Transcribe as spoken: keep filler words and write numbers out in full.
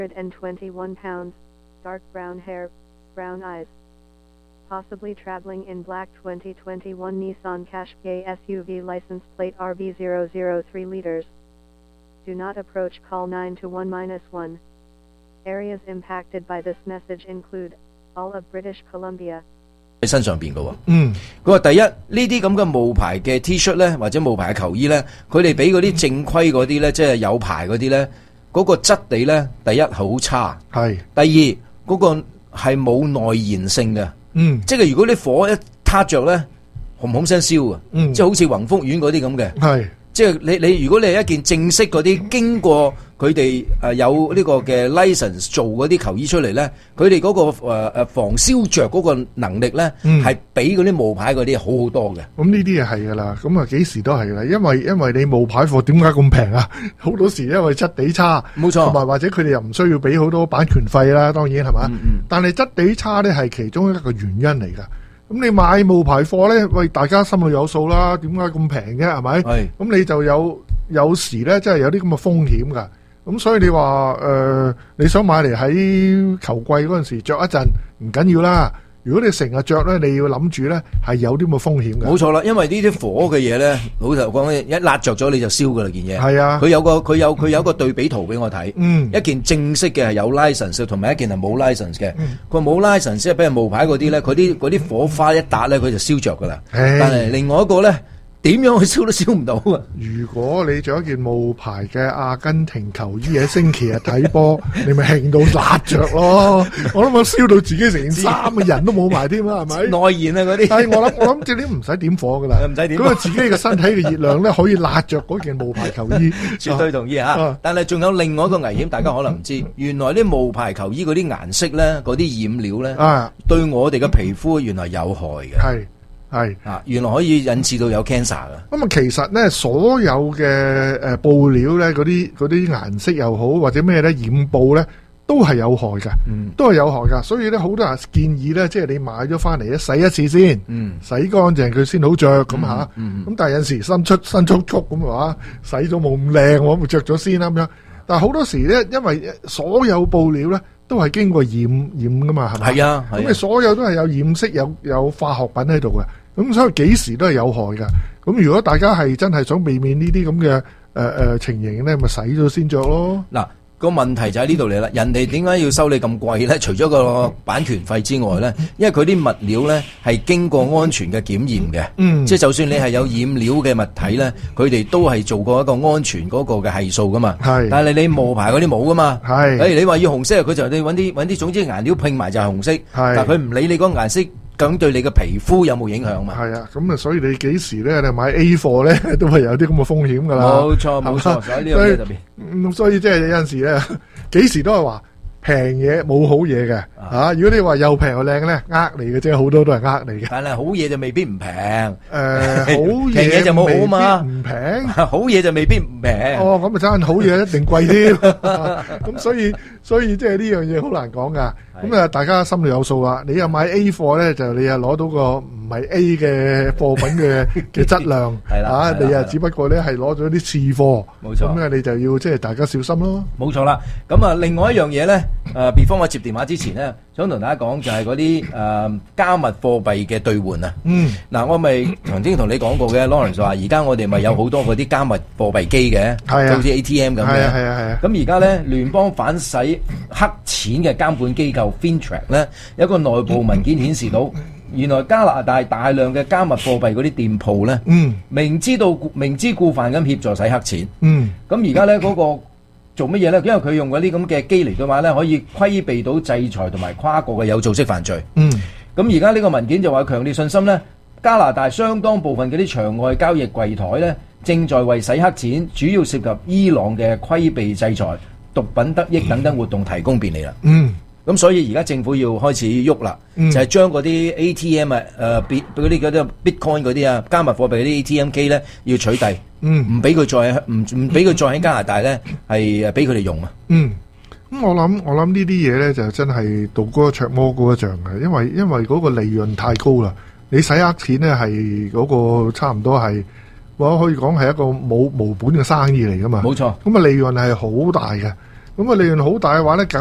twenty-one pounds, dark brown hair, brown eyes. Possibly traveling in black twenty twenty-one Nissan Qashqai S U V license plate R B zero zero three liters. Do not approach, call nine two one dash one. Areas impacted by this message include all of British Columbia. 喺身上邊嘅喎， 嗯， 佢話第一呢啲咁嘅冒牌嘅 T 恤咧，或者冒牌嘅球衣咧，佢哋俾嗰啲正規嗰啲咧，即係有牌嗰啲咧，嗰、嗰個質地咧，第一好差， 係， 第二嗰、嗰個係冇耐燃性嘅， 嗯， 即係如果啲火一撻着咧，紅紅聲燒啊， 嗯， 即係好似宏福苑嗰啲咁嘅， 係。 即係你你如果你係一件正式嗰啲經過佢哋誒有呢個嘅 license 做嗰啲球衣出嚟咧，佢哋嗰個誒誒防燒着嗰個能力咧係比嗰啲冒牌嗰啲好好多嘅。 咁呢啲嘢係噶啦，咁啊幾時都係噶啦，因為因為你冒牌貨點解咁平啊？好多時因為質地差， 冇錯， 同埋或者佢哋又唔需要俾好多版權費啦，當然係嘛。 嗯嗯但係質地差咧係其中一個原因嚟噶。咁你買冒牌貨咧，喂，大家心裏有數啦，點解咁平嘅係咪？ 係。 咁你就有有時咧，真係有啲咁嘅風險㗎。咁所以你話誒、呃，你想買嚟喺球季嗰陣時着一陣唔緊要啦。如果你成日着咧，你要諗住咧係有啲咁嘅風險嘅。 冇錯啦，因為呢啲火嘅嘢咧，老實講，一辣着咗你就燒噶啦件嘢。 係啊， 佢有個佢有佢有一個對比圖俾我睇。 嗯， 一件正式嘅係有 license， 同埋一件係冇 license 嘅。佢冇 license 即係俾人冒牌嗰啲咧，佢啲嗰啲火花一笪咧，佢就燒着噶啦。但係另外一個咧，點樣去燒都燒唔到啊！ 如果你着一件冒牌嘅阿根廷球衣喺星期日睇波，你咪興到辣着咯！我諗我燒到自己成件衫嘅人都冇埋添啦，係咪？ 內燃啊嗰啲！ 但係我諗我諗即係你唔使點火噶啦， 唔使點。 咁啊自己嘅身體嘅熱量咧可以辣着嗰件冒牌球衣， 絕對同意嚇。啊、但係仲有另外一個危險，大家可能唔知，原來啲冒牌球衣嗰啲顏色咧，嗰啲染料咧，啊、對我哋嘅皮膚原來有害嘅。 係。係啊，原來可以引致到有 cancer 㗎。 咁啊，其實咧，所有嘅誒布料咧，嗰啲嗰啲顏色又好，或者咩咧染布咧，都係有害㗎，嗯、都係有害㗎。所以咧，好多人建議咧，即係你買咗翻嚟咧，洗一次先，嗯、洗乾淨佢先好着咁嚇。咁、嗯嗯、但係有陣時新出新速速咁嘅話，洗咗冇咁靚，我咪着咗先啦咁樣。但係好多時咧，因為所有布料咧都係經過染染噶嘛，係咪？係啊，咁你所有都係有染色、有有化學品喺度嘅。咁所以幾時都係有害㗎。咁如果大家係真係想避免呢啲咁嘅誒誒情形咧，咪洗咗先着咯。 嗱，個問題就喺呢度嚟啦。人哋點解要收你咁貴咧？除咗個版權費之外咧，因為佢啲物料咧係經過安全嘅檢驗嘅。嗯，即係就算你係有染料嘅物體咧，佢哋都係做過一個安全嗰個嘅係數噶嘛。係，但係你冒牌嗰啲冇噶嘛。係，誒你話要紅色，佢就你揾啲揾啲總之顏料拼埋就係紅色。係，但係佢唔理你嗰個顏色。咁對你嘅皮膚有冇影響嘛？係啊，咁啊，所以你幾時咧，你買 A 貨咧，都係有啲咁嘅風險噶啦。 冇錯，冇錯，所以呢樣嘢特別。 咁所以即係有陣時咧，幾時都係話平嘢冇好嘢嘅嚇。如果你話又平又靚咧，呃你嘅啫，好多都係呃你嘅。 但係好嘢就未必唔平。誒， 好嘢就冇好嘛， 唔平。 好嘢就未必唔平。 哦，咁啊真係好嘢一定貴添。咁所以所以即係呢樣嘢好難講噶。咁啊，大家心裏有數啦。你又買 A 貨咧，就你又攞到個唔係 A 嘅貨品嘅嘅質量，係啦，你啊只不過咧係攞咗啲次貨，冇錯。咁啊，你就要即係大家小心咯。 冇錯啦。咁啊，另外一樣嘢咧，誒，before我接電話之前咧，想同大家講就係嗰啲誒加密貨幣嘅兌換啊。嗯。嗱，我咪曾經同你講過嘅 ，Lawrence 話而家我哋咪有好多嗰啲加密貨幣機嘅，係啊，好似 A T M 咁嘅。係啊係啊係啊。咁而家咧，聯邦反洗黑錢嘅監管機構 FinTrack 咧，有一個內部文件顯示到，原來加拿大大量嘅加密貨幣嗰啲店鋪咧，嗯，明知道明知故犯咁協助洗黑錢，嗯，咁而家咧嗰個做乜嘢咧？因為佢用嗰啲咁嘅機嚟嘅話咧，可以規避到制裁同埋跨國嘅有組織犯罪，嗯，咁而家呢個文件就話強烈信心咧，加拿大相當部分嗰啲場外交易櫃台咧，正在為洗黑錢，主要涉及伊朗嘅規避制裁、毒品得益等等活動提供便利啦，嗯。咁所以而家政府要開始喐啦，嗯、就係將嗰啲 A T M 啊、誒 bit 嗰啲嗰啲 Bitcoin 嗰啲啊加密貨幣嗰啲 A T M 機咧要取締，唔俾佢再唔唔俾佢再喺加拿大咧係誒俾佢哋用啊。嗯， 咁我諗我諗呢啲嘢咧就真係道高一尺魔高一丈嘅，因為因為嗰個利潤太高啦，你洗黑錢咧係嗰個差唔多係我可以講係一個冇無本嘅生意嚟噶嘛。冇錯，咁啊利潤係好大嘅。 咁啊利潤好大嘅話咧，